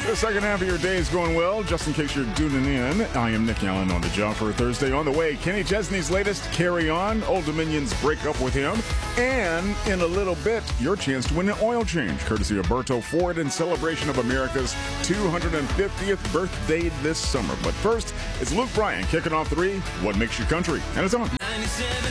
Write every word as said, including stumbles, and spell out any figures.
The second half of your day is going well. Just in case you're tuning in, I am Nick Allen on the job for a Thursday. On the way, Kenny Chesney's latest, Carry On. Old Dominion's break up with him. And in a little bit, your chance to win an oil change, courtesy of Berto Ford in celebration of America's two hundred fiftieth birthday this summer. But first, it's Luke Bryan kicking off three, What Makes You Country? And it's on.